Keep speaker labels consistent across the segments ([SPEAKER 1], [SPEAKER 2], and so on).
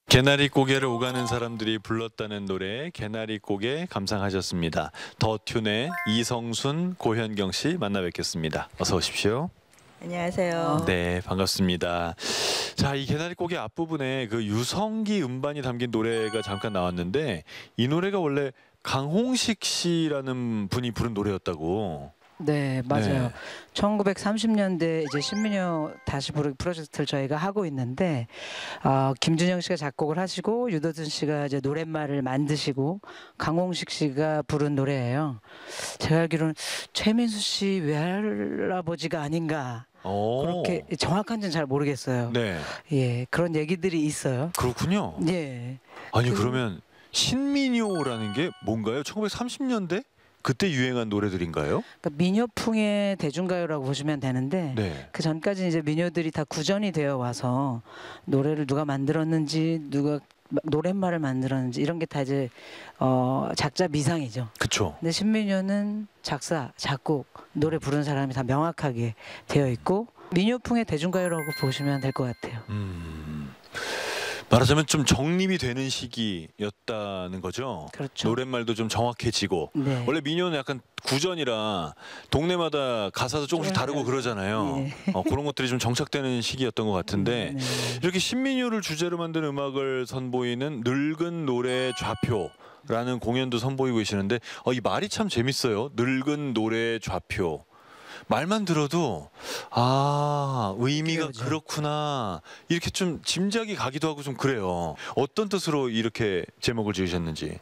[SPEAKER 1] 개나리 고개를 오가는 사람들이 불렀다는 노래 개나리 고개 감상하셨습니다. 더 튠의 이성순, 고현경 씨 만나 뵙겠습니다. 어서 오십시오.
[SPEAKER 2] 안녕하세요.
[SPEAKER 1] 네, 반갑습니다. 자, 이 개나리 고개 앞부분에 그 유성기 음반이 담긴 노래가 잠깐 나왔는데 이 노래가 원래 강홍식 씨라는 분이 부른 노래였다고.
[SPEAKER 3] 네, 맞아요.
[SPEAKER 1] 네.
[SPEAKER 3] 1930년대 이제 신민요 다시 부르기 프로젝트를 저희가 하고 있는데 김준영 씨가 작곡을 하시고 유도준 씨가 이제 노랫말을 만드시고 강홍식 씨가 부른 노래예요. 제가 알기로는 최민수 씨 외할아버지가 아닌가. 그렇게 정확한지는 잘 모르겠어요.
[SPEAKER 1] 네.
[SPEAKER 3] 예, 그런 얘기들이 있어요.
[SPEAKER 1] 그렇군요.
[SPEAKER 3] 예.
[SPEAKER 1] 아니 그러면 신민요라는 게 뭔가요? 1930년대? 그때 유행한 노래들인가요?
[SPEAKER 3] 그러니까 민요풍의 대중가요라고 보시면 되는데
[SPEAKER 1] 네.
[SPEAKER 3] 그 전까지 이제 민요들이 다 구전이 되어 와서 노래를 누가 만들었는지 누가 노랫말을 만들었는지 이런 게 다 이제 작자 미상이죠.
[SPEAKER 1] 그렇죠.
[SPEAKER 3] 근데 신민요는 작사, 작곡, 노래 부른 사람이 다 명확하게 되어 있고 민요풍의 대중가요라고 보시면 될 것 같아요.
[SPEAKER 1] 말하자면 좀 정립이 되는 시기였다는 거죠.
[SPEAKER 3] 그렇죠.
[SPEAKER 1] 노랫말도 좀 정확해지고.
[SPEAKER 3] 네.
[SPEAKER 1] 원래 민요는 약간 구전이라 동네마다 가사도 조금씩 다르고 그러잖아요.
[SPEAKER 3] 네.
[SPEAKER 1] 그런 것들이 좀 정착되는 시기였던 것 같은데
[SPEAKER 3] 네.
[SPEAKER 1] 이렇게 신민요를 주제로 만든 음악을 선보이는 늙은 노래 좌표라는 공연도 선보이고 계시는데 이 말이 참 재밌어요. 늙은 노래 좌표. 말만 들어도 의미가
[SPEAKER 3] 그러죠.
[SPEAKER 1] 그렇구나 이렇게 좀 짐작이 가기도 하고 좀 그래요. 어떤 뜻으로 이렇게 제목을 지으셨는지.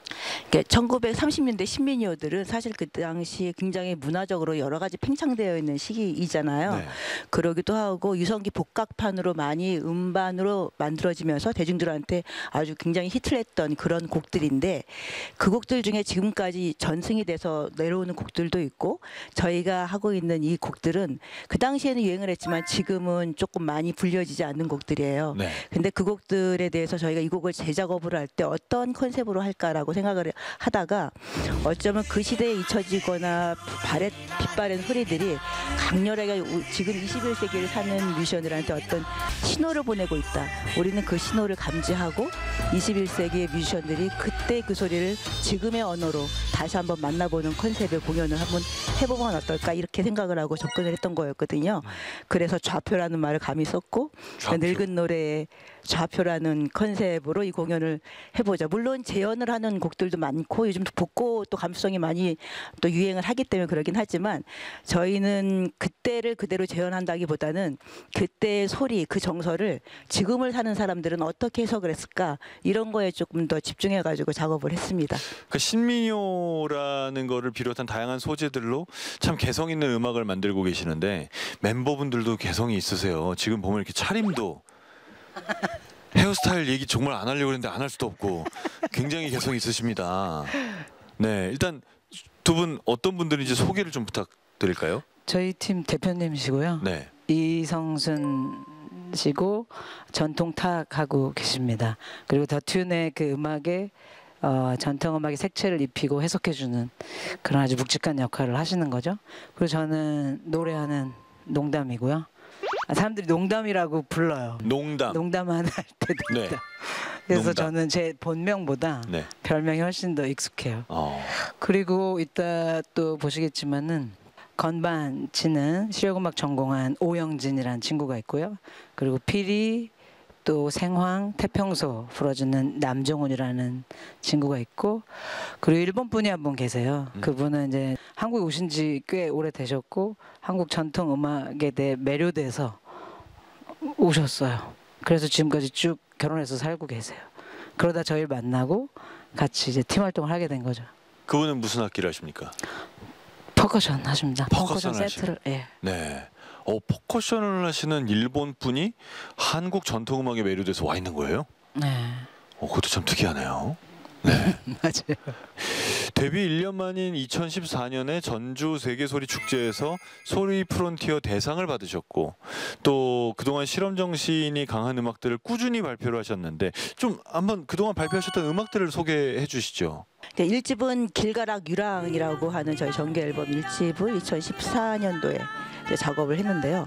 [SPEAKER 2] 1930년대 신민요들은 사실 그 당시 굉장히 문화적으로 여러 가지 팽창되어 있는 시기이잖아요.
[SPEAKER 1] 네.
[SPEAKER 2] 그러기도 하고 유성기 복각판으로 많이 음반으로 만들어지면서 대중들한테 아주 굉장히 히트를 했던 그런 곡들인데 그 곡들 중에 지금까지 전승이 돼서 내려오는 곡들도 있고 저희가 하고 있는 이 곡들은 그 당시에는 유행을 했지만 지금은 조금 많이 불려지지 않는 곡들이에요.
[SPEAKER 1] 네.
[SPEAKER 2] 근데 그 곡들에 대해서 저희가 이 곡을 재작업을 할 때 어떤 컨셉으로 할까라고 생각을 하다가 어쩌면 그 시대에 잊혀지거나 빛바랜 소리들이 강렬하게 지금 21세기를 사는 뮤지션들한테 어떤 신호를 보내고 있다. 우리는 그 신호를 감지하고 21세기의 뮤지션들이 그때 그 소리를 지금의 언어로 다시 한번 만나보는 컨셉의 공연을 한번 해보면 어떨까 이렇게 생각을 하고 접근을 했던 거였거든요. 그래서 좌표라는 말을 감히 썼고
[SPEAKER 1] 좌표.
[SPEAKER 2] 늙은 노래의 좌표라는 컨셉으로 이 공연을 해보자. 물론 재현을 하는 곡들도 많고 요즘 복고 또 감수성이 많이 또 유행을 하기 때문에 그러긴 하지만 저희는 그때를 그대로 재현한다기보다는 그때의 소리 그 정서를 지금을 사는 사람들은 어떻게 해석을 했을까 이런 거에 조금 더 집중해가지고 작업을 했습니다.
[SPEAKER 1] 그 신민요라는 거를 비롯한 다양한 소재들로 참 개성 있는 음악을 만들고 계시는데 멤버분들도 개성이 있으세요. 지금 보면 이렇게 차림도 헤어스타일 얘기 정말 안 하려고 했는데 안 할 수도 없고 굉장히 개성 있으십니다. 네, 일단 두 분 어떤 분들인지 소개를 좀 부탁드릴까요?
[SPEAKER 3] 저희 팀 대표님이시고요.
[SPEAKER 1] 네.
[SPEAKER 3] 이성순 씨고 전통 탁하고 계십니다. 그리고 더 튠의 그 음악에 전통 음악의 색채를 입히고 해석해주는 그런 아주 묵직한 역할을 하시는 거죠. 그리고 저는 노래하는 농담이고요. 사람들이 농담이라고 불러요. 농담 하나 할 때도
[SPEAKER 1] 네.
[SPEAKER 3] 있다. 그래서
[SPEAKER 1] 농담.
[SPEAKER 3] 저는 제 본명보다
[SPEAKER 1] 네.
[SPEAKER 3] 별명이 훨씬 더 익숙해요. 그리고 이따 또 보시겠지만은 건반 치는 실용음악 전공한 오영진이라는 친구가 있고요. 그리고 피리 또 생황, 태평소 불어주는 남정훈이라는 친구가 있고 그리고 일본 분이 한 분 계세요. 그분은 이제 한국에 오신 지 꽤 오래 되셨고 한국 전통 음악에 대해 매료돼서 오셨어요. 그래서 지금까지 쭉 결혼해서 살고 계세요. 그러다 저희를 만나고 같이 이제 팀 활동을 하게 된 거죠.
[SPEAKER 1] 그분은 무슨 악기를 하십니까?
[SPEAKER 3] 퍼커션 하십니다.
[SPEAKER 1] 퍼커션
[SPEAKER 3] 세트를. 예.
[SPEAKER 1] 네. 퍼커션을 하시는 일본 분이 한국 전통음악에 매료돼서 와 있는 거예요?
[SPEAKER 3] 네.
[SPEAKER 1] 그것도 참 특이하네요. 네.
[SPEAKER 3] 맞아요.
[SPEAKER 1] 데뷔 1년 만인 2014년에 전주 세계소리 축제에서 소리 프론티어 대상을 받으셨고 또 그동안 실험 정신이 강한 음악들을 꾸준히 발표를 하셨는데 좀 한번 그동안 발표하셨던 음악들을 소개해 주시죠.
[SPEAKER 2] 1집은 길가락 유랑이라고 하는 저희 정규 앨범 1집을 2014년도에 이제 작업을 했는데요.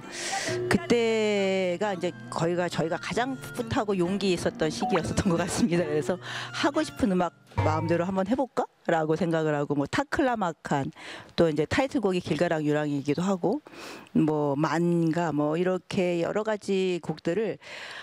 [SPEAKER 2] 그때가 이제 저희가 가장 풋풋하고 용기 있었던 시기였었던 것 같습니다. 그래서 하고 싶은 음악 마음대로 한번 해볼까라고 생각을 하고 뭐 타클라마칸 또 이제 타이틀곡이 길가랑 유랑이기도 하고 뭐 만가 뭐 이렇게 여러 가지 곡들을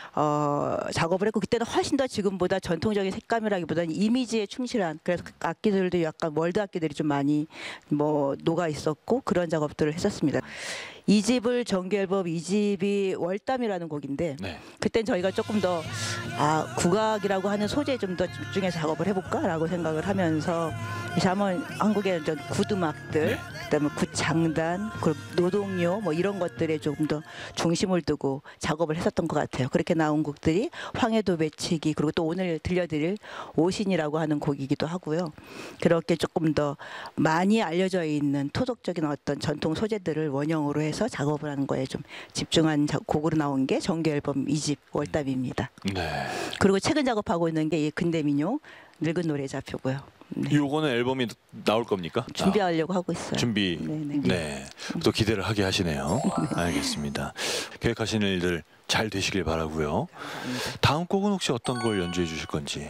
[SPEAKER 2] 작업을 했고 그때는 훨씬 더 지금보다 전통적인 색감이라기보다는 이미지에 충실한 그래서 그 악기들도 약간 월드 악기들이 좀 많이 뭐 녹아 있었고 그런 작업들을 했었습니다. 2집을 정규 앨범 2집이 월담이라는 곡인데
[SPEAKER 1] 네.
[SPEAKER 2] 그땐 저희가 조금 더 국악이라고 하는 소재에 좀 더 집중해서 작업을 해볼까라고 생각을 하면서 한번 한국의 굿음악들
[SPEAKER 1] 네.
[SPEAKER 2] 그다음에 굿장단 그리고 노동요 뭐 이런 것들에 조금 더 중심을 두고 작업을 했었던 것 같아요. 그렇게 나온 곡들이 황해도 배치기 그리고 또 오늘 들려드릴 오신이라고 하는 곡이기도 하고요. 그렇게 조금 더 많이 알려져 있는 토속적인 어떤 전통 소재들을 원형으로 해서 작업을 하는 거에 좀 집중한 곡으로 나온 게 정규 앨범 2집 월담입니다.
[SPEAKER 1] 네.
[SPEAKER 2] 그리고 최근 작업하고 있는 게 이 근대민요 늙은 노래 좌표고요. 네.
[SPEAKER 1] 요거는 앨범이 나올 겁니까?
[SPEAKER 2] 준비하려고 하고 있어요.
[SPEAKER 1] 준비.
[SPEAKER 2] 네네.
[SPEAKER 1] 네. 또 기대를 하게 하시네요. 알겠습니다. 계획하시는 일들 잘 되시길 바라고요. 다음 곡은 혹시 어떤 걸 연주해 주실 건지.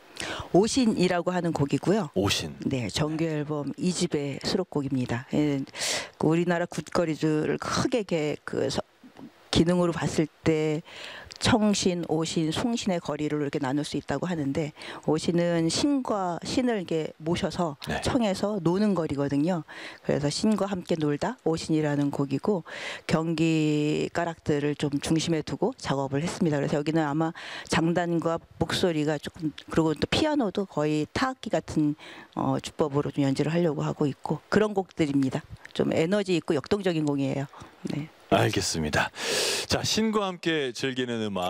[SPEAKER 2] 오신이라고 하는 곡이고요.
[SPEAKER 1] 오신.
[SPEAKER 2] 네, 정규 앨범 2집의 수록곡입니다. 그 우리나라 굿거리들을 크게 기능으로 봤을 때 청신, 오신, 숭신의 거리를 이렇게 나눌 수 있다고 하는데 오신은 신과 신을 이렇게 모셔서
[SPEAKER 1] 네.
[SPEAKER 2] 청해서 노는 거리거든요. 그래서 신과 함께 놀다 오신이라는 곡이고 경기 가락들을 좀 중심에 두고 작업을 했습니다. 그래서 여기는 아마 장단과 목소리가 조금 그리고 또 피아노도 거의 타악기 같은 주법으로 좀 연주를 하려고 하고 있고 그런 곡들입니다. 좀 에너지 있고 역동적인 곡이에요. 네.
[SPEAKER 1] 알겠습니다. 자, 신과 함께 즐기는 음악.